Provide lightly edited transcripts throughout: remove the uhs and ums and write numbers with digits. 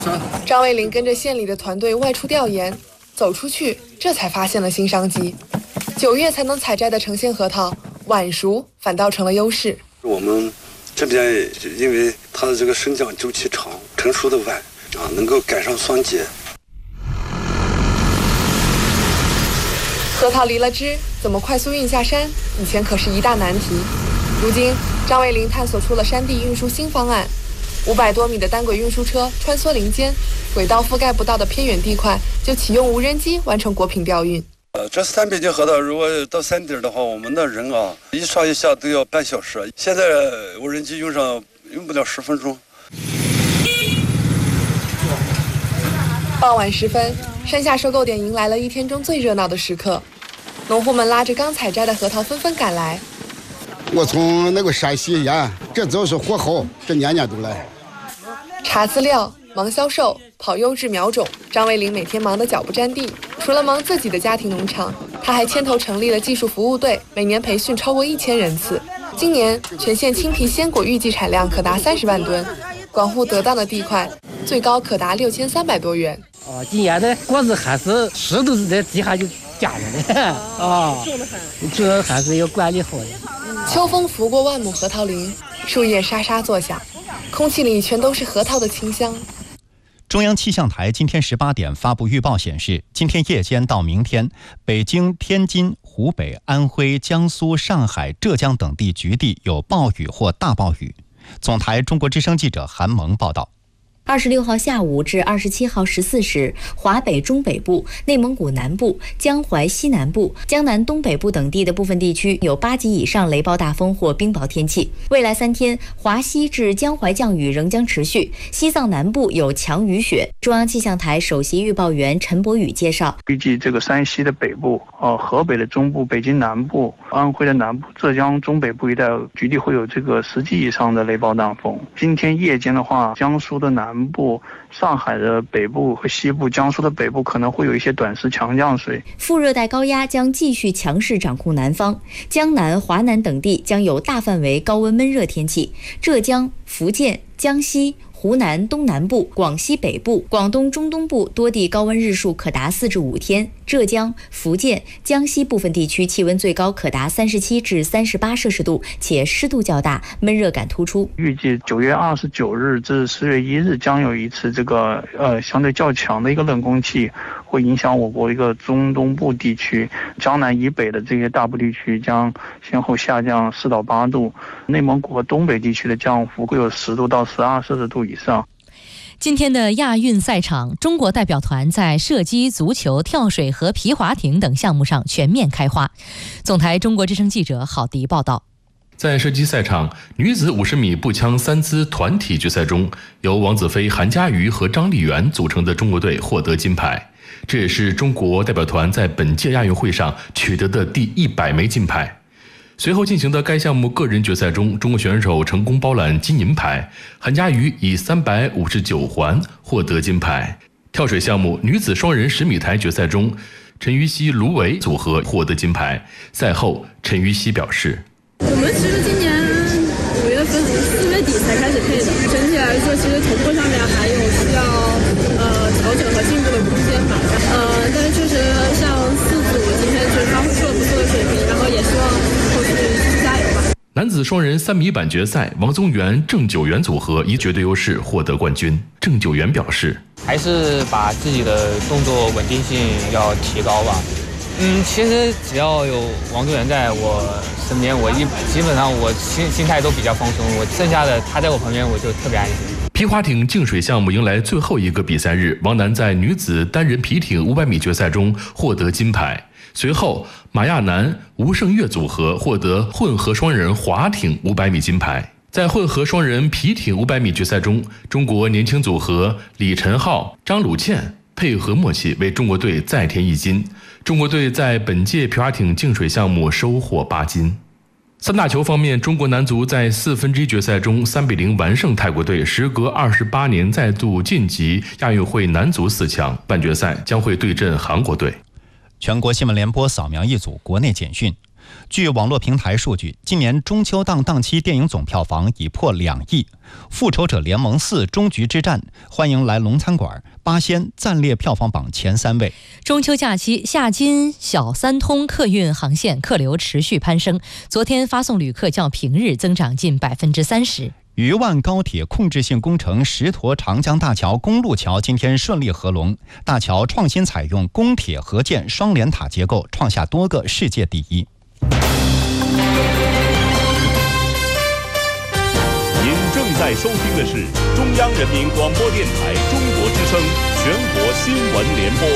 张卫林跟着县里的团队外出调研，走出去，这才发现了新商机。9月才能采摘的成鲜核桃，晚熟反倒成了优势。 我们这边因为它的这个生长周期长，成熟的晚能够赶上霜结。 核桃离了枝，怎么快速运下山？以前可是一大难题。如今，张卫林探索出了山地运输新方案，500多米的单轨运输车穿梭林间，轨道覆盖不到的偏远地块就启用无人机完成果品调运。 这3北京核桃如果到山顶的话，我们的人一上一下都要半小时，现在无人机用不了10分钟。 傍晚时分，山下收购点迎来了一天中最热闹的时刻，农户们拉着刚采摘的核桃纷纷赶来。 我从那个山西沿，这都是货后，这年年都来。 查资料、忙销售、跑优质苗种，张卫林每天忙得脚不沾地。除了忙自己的家庭农场，他还牵头成立了技术服务队，每年培训超过1000人次。今年全县青皮鲜果预计产量可达30万吨，管护得当的地块，最高可达6300多元。 今年的果子还是湿都是在地下就夹着的种的还是要管理好的。 秋风拂过万亩核桃林，树叶沙沙作响，空气里全都是核桃的清香。 中央气象台今天18点发布预报显示，今天夜间到明天，北京、天津、湖北、安徽、江苏、上海、浙江等地局地有暴雨或大暴雨。总台中国之声记者韩萌报道。 26号下午至27号14时，华北中北部、内蒙古南部、江淮西南部、江南东北部等地的部分地区有8级以上雷暴大风或冰雹天气。未来3天，华西至江淮降雨仍将持续，西藏南部有强雨雪。中央气象台首席预报员陈博宇介绍， 预计这个山西的北部、河北的中部、北京南部、安徽的南部、浙江中北部一带局地会有这个10级以上的雷暴大风。今天夜间的话，江苏的南部、上海的北部和西部、江苏的北部可能会有一些短时强降水。 副热带高压将继续强势掌控南方，江南、华南等地将有大范围高温闷热天气。浙江、福建、江西、湖南东南部、广西北部、广东中东部多地高温日数可达4至5天，浙江、福建、江西部分地区气温最高可达37至38摄氏度，且湿度较大，闷热感突出。 预计9月29日至10月1日将有一次这个相对较强的一个冷空气会影响我国一个中东部地区，江南以北的这些大部地区将先后下降4到8度，内蒙古和东北地区的降幅会有10度到12摄氏度以上。 今天的亚运赛场，中国代表团在射击、足球、跳水和皮划艇等项目上全面开花。总台中国之声记者郝迪报道。 在射击赛场，女子50米步枪3姿团体决赛中，由王子飞、韩佳瑜和张丽媛组成的中国队获得金牌，这也是中国代表团在本届亚运会上取得的第100枚金牌。随后进行的该项目个人决赛中，中国选手成功包揽金银牌，韩佳瑜以359环获得金牌。跳水项目女子双人10米台决赛中，陈芋汐、卢维组合获得金牌。赛后，陈芋汐表示：“ 我们其实今年5月份、4月底才开始配的，整体来说，其实同步上面还有需要调整和进步的空间吧。但是确实像4组今天就发挥出了不错的水平，然后也希望后续继续加油吧。” 男子双人3米板决赛，王宗源、郑九元组合以绝对优势获得冠军。郑九元表示：“ 还是把自己的动作稳定性要提高吧。其实只要有王宗源在我身边，基本上我心态都比较放松，我剩下的他在我旁边我就特别安心。” 皮划艇竞水项目迎来最后一个比赛日，王楠在女子单人皮艇500米决赛中获得金牌。随后，马亚楠、吴胜月组合获得混合双人划艇500米金牌。在混合双人皮艇500米决赛中，中国年轻组合李晨浩、张鲁倩配合默契，为中国队再添1金。中国队在本届皮划艇竞水项目收获8金。三大球方面，中国男足在1/4决赛中3比0完胜泰国队，时隔28年再度晋级亚运会男足4强。半决赛将会对阵韩国队。 全国新闻联播扫描一组国内简讯。 据网络平台数据，今年中秋档期电影总票房已破2亿，《复仇者联盟4：终局之战》、欢迎来龙餐馆、八仙暂列票房榜前3位。 中秋假期，夏津小三通客运航线客流持续攀升，昨天发送旅客较平日增长近30%。 渝万高铁控制性工程石沱长江大桥公路桥今天顺利合龙，大桥创新采用公铁合建双联塔结构，创下多个世界第一。 您正在收听的是中央人民广播电台中国之声全国新闻联播。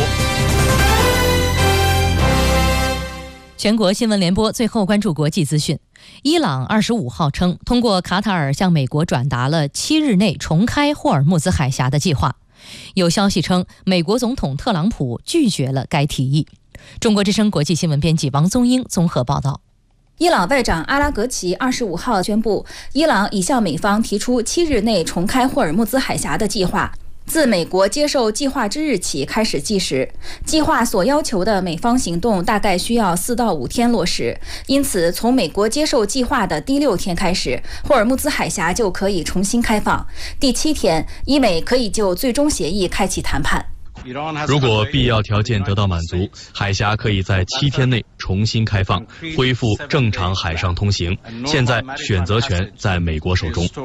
全国新闻联播最后关注国际资讯。伊朗25号称，通过卡塔尔向美国转达了7日内重开霍尔木兹海峡的计划。有消息称，美国总统特朗普拒绝了该提议。中国之声国际新闻编辑王宗英综合报道。 伊朗外长阿拉格齐25号宣布，伊朗已向美方提出7日内重开霍尔木兹海峡的计划。自美国接受计划之日起开始计时，计划所要求的美方行动大概需要4到5天落实，因此从美国接受计划的第6天开始，霍尔木兹海峡就可以重新开放。第7天，伊美可以就最终协议开启谈判。 如果必要条件得到满足，海峡可以在7天内重新开放，恢复正常海上通行。现在选择权在美国手中。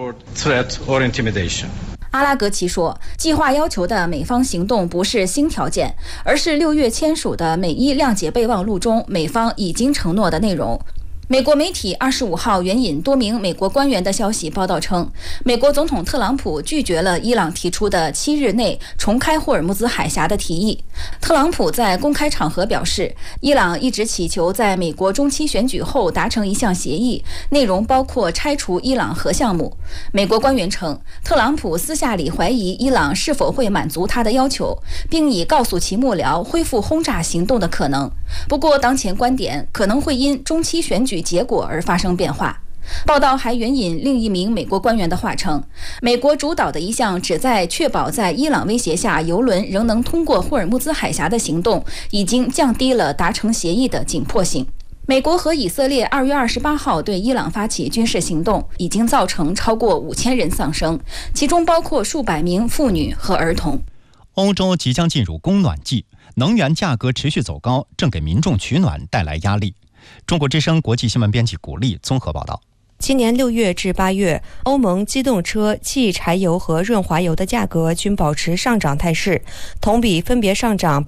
阿拉格齐说，计划要求的美方行动不是新条件，而是6月签署的美伊谅解备忘录中美方已经承诺的内容。美国媒体25号援引多名美国官员的消息报道称，美国总统特朗普拒绝了伊朗提出的7日内重开霍尔木兹海峡的提议。特朗普在公开场合表示，伊朗一直祈求在美国中期选举后达成一项协议，内容包括拆除伊朗核项目。美国官员称，特朗普私下里怀疑伊朗是否会满足他的要求，并已告诉其幕僚恢复轰炸行动的可能。不过，当前观点可能会因中期选举结果而发生变化。报道还援引另一名美国官员的话称，美国主导的一项旨在确保在伊朗威胁下油轮仍能通过霍尔木兹海峡的行动，已经降低了达成协议的紧迫性。美国和以色列2月28号对伊朗发起军事行动，已经造成超过5000人丧生，其中包括数百名妇女和儿童。 欧洲即将进入供暖季，能源价格持续走高，正给民众取暖带来压力。中国之声国际新闻编辑古丽综合报道。 今年6月至8月，欧盟机动车、汽柴油和润滑油的价格均保持上涨态势，同比分别上涨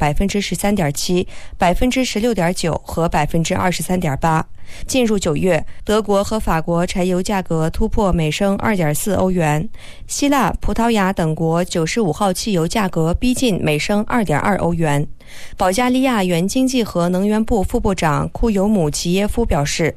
13.7%、16.9%和23.8%。进入9月，德国和法国柴油价格突破每升2.4欧元，希腊、葡萄牙等国95号汽油价格逼近每升2.2欧元。保加利亚原经济和能源部副部长库尤姆齐耶夫表示，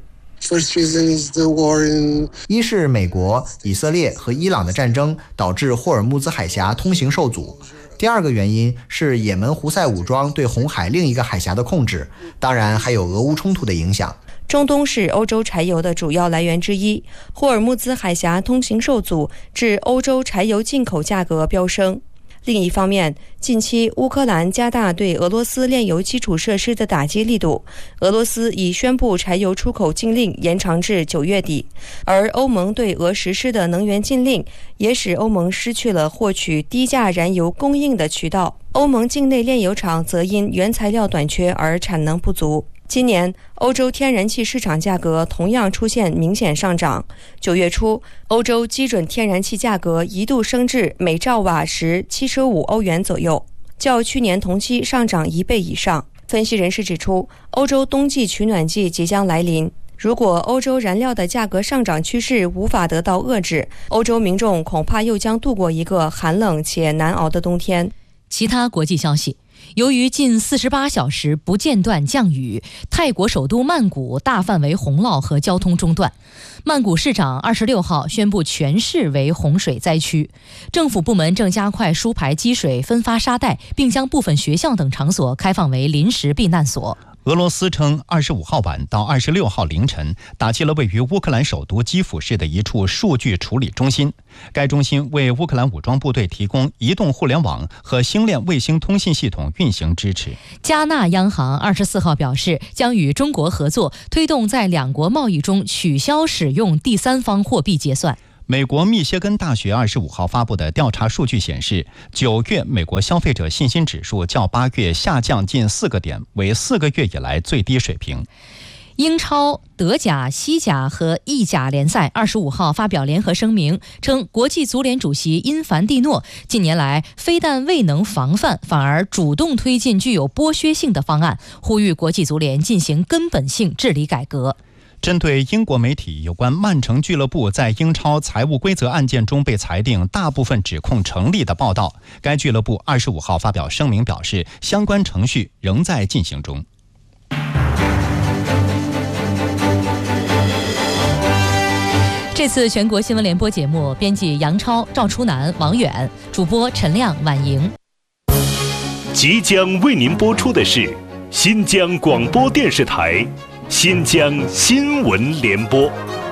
一是美国、以色列和伊朗的战争导致霍尔木兹海峡通行受阻，第二个原因是也门胡塞武装对红海另一个海峡的控制，当然还有俄乌冲突的影响。 中东是欧洲柴油的主要来源之一，霍尔木兹海峡通行受阻，致欧洲柴油进口价格飙升。另一方面，近期乌克兰加大对俄罗斯炼油基础设施的打击力度，俄罗斯已宣布柴油出口禁令延长至9月底，而欧盟对俄实施的能源禁令也使欧盟失去了获取低价燃油供应的渠道。欧盟境内炼油厂则因原材料短缺而产能不足。今年欧洲天然气市场价格同样出现明显上涨。9月初，欧洲基准天然气价格一度升至每兆瓦时75欧元左右，较去年同期上涨1倍以上。分析人士指出，欧洲冬季取暖季即将来临，如果欧洲燃料的价格上涨趋势无法得到遏制，欧洲民众恐怕又将度过一个寒冷且难熬的冬天。 其他国际消息，由于近48小时不间断降雨，泰国首都曼谷大范围洪涝和交通中断。曼谷市长26号宣布全市为洪水灾区，政府部门正加快疏排积水、分发沙袋，并将部分学校等场所开放为临时避难所。 俄罗斯称25号晚到26号凌晨打击了位于乌克兰首都基辅市的一处数据处理中心，该中心为乌克兰武装部队提供移动互联网和星链卫星通信系统运行支持。 加纳央行24号表示，将与中国合作，推动在两国贸易中取消使用第三方货币结算。 美国密歇根大学25号发布的调查数据显示，9月美国消费者信心指数较8月下降近4个点，为4个月以来最低水平。 英超、德甲、西甲和意甲联赛25号发表联合声明，称国际足联主席因凡蒂诺近年来非但未能防范，反而主动推进具有剥削性的方案，呼吁国际足联进行根本性治理改革。 针对英国媒体有关曼城俱乐部在英超财务规则案件中被裁定大部分指控成立的报道，该俱乐部25号发表声明表示，相关程序仍在进行中。 这次全国新闻联播节目编辑杨超、赵初南、王远，主播陈亮、婉莹。 即将为您播出的是新疆广播电视台新疆新闻联播。